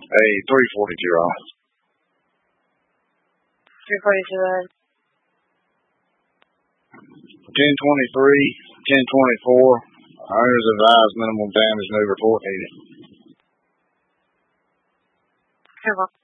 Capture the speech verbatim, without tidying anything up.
A three forty-two round. three forty-two ahead. ten twenty-three, ten twenty-four. Owners advised minimal damage, no report needed. Careful.